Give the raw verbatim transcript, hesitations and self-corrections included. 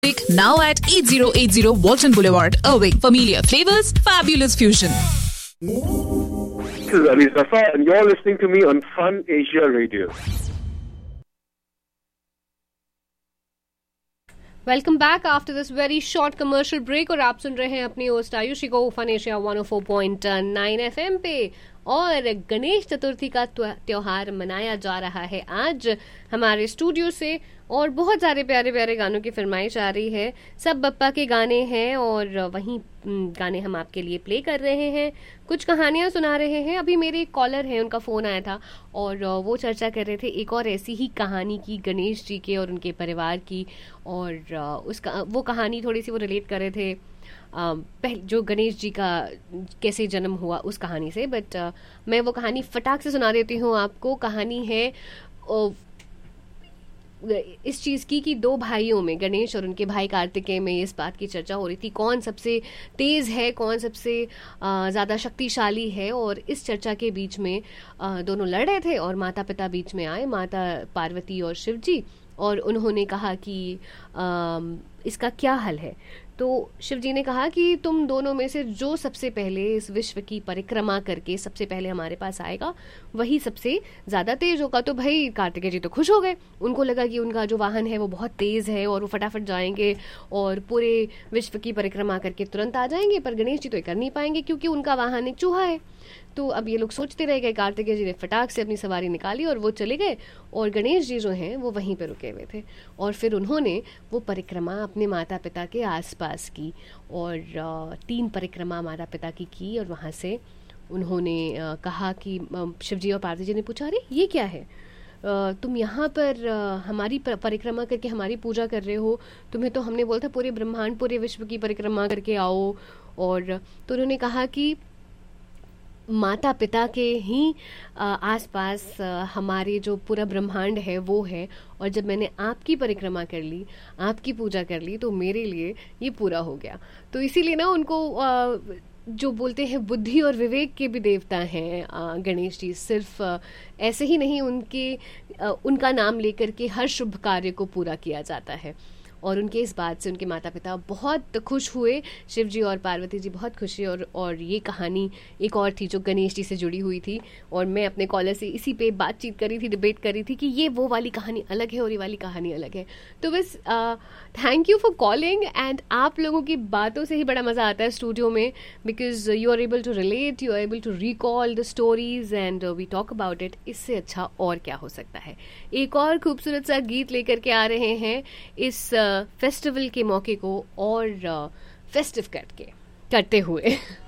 Now at eighty eighty Walton Boulevard, Irving. Familiar flavors, fabulous fusion. This is Ali Zafar and you're listening to me on Fun Asia Radio. Welcome back after this very short commercial break और आप सुन रहे हैं अपनी host Ayushi को fun Asia one O four point nine FM पे। और गणेश चतुर्थी का त्योहार मनाया जा रहा है आज हमारे स्टूडियो से और बहुत सारे प्यारे प्यारे गानों की फरमाइश आ रही है। सब बप्पा के गाने हैं और वहीं गाने हम आपके लिए प्ले कर रहे हैं, कुछ कहानियां सुना रहे हैं। अभी मेरे एक कॉलर हैं, उनका फ़ोन आया था और वो चर्चा कर रहे थे एक और ऐसी ही कहानी की गणेश जी के और उनके परिवार की। और उसका वो कहानी थोड़ी सी वो रिलेट कर रहे थे पहले जो गणेश जी का कैसे जन्म हुआ उस कहानी से। बट मैं वो कहानी फटाक से सुना देती हूँ आपको। कहानी है इस चीज़ की कि दो भाइयों में, गणेश और उनके भाई कार्तिकेय में, इस बात की चर्चा हो रही थी कौन सबसे तेज़ है, कौन सबसे ज़्यादा शक्तिशाली है। और इस चर्चा के बीच में दोनों लड़ रहे थे और माता पिता बीच में आए, माता पार्वती और शिव जी, और उन्होंने कहा कि आ, इसका क्या हल है। तो शिव जी ने कहा कि तुम दोनों में से जो सबसे पहले इस विश्व की परिक्रमा करके सबसे पहले हमारे पास आएगा वही सबसे ज़्यादा तेज होगा। तो भाई कार्तिकेय जी तो खुश हो गए, उनको लगा कि उनका जो वाहन है वो बहुत तेज़ है और वो फटाफट जाएंगे और पूरे विश्व की परिक्रमा करके तुरंत आ जाएंगे। पर गणेश जी तो ये कर नहीं पाएंगे क्योंकि उनका वाहन एक चूहा है। तो अब ये लोग सोचते रह गए। कार्तिकेय जी ने फटाक से अपनी सवारी निकाली और वो चले गए और गणेश जी जो हैं वो वहीं पर रुके हुए थे। और फिर उन्होंने वो परिक्रमा अपने माता पिता के आसपास की और तीन परिक्रमा माता पिता की की और वहाँ से उन्होंने कहा कि शिवजी और पार्वती जी ने पूछा, अरे ये क्या है, तुम यहाँ पर हमारी परिक्रमा करके हमारी पूजा कर रहे हो, तुम्हें तो हमने बोला था पूरे ब्रह्मांड पूरे विश्व की परिक्रमा करके आओ। और तो उन्होंने कहा कि माता पिता के ही आसपास हमारे जो पूरा ब्रह्मांड है वो है, और जब मैंने आपकी परिक्रमा कर ली, आपकी पूजा कर ली, तो मेरे लिए ये पूरा हो गया। तो इसीलिए ना उनको आ, जो बोलते हैं बुद्धि और विवेक के भी देवता हैं गणेश जी। सिर्फ आ, ऐसे ही नहीं, उनके आ, उनका नाम लेकर के हर शुभ कार्य को पूरा किया जाता है। और उनके इस बात से उनके माता पिता बहुत खुश हुए, शिव जी और पार्वती जी बहुत खुश हुए। और और ये कहानी एक और थी जो गणेश जी से जुड़ी हुई थी और मैं अपने कॉलर से इसी पे बातचीत करी थी, डिबेट करी थी कि ये वो वाली कहानी अलग है और ये वाली कहानी अलग है। तो बस thank you for calling. And आप लोगों की बातों से ही बड़ा मज़ा आता है स्टूडियो में, because you are able to relate, you are able to recall the stories and we talk about it. इससे अच्छा और क्या हो सकता है। एक और खूबसूरत सा गीत लेकर के आ रहे हैं इस फेस्टिवल के मौके को और फेस्टिव करके करते हुए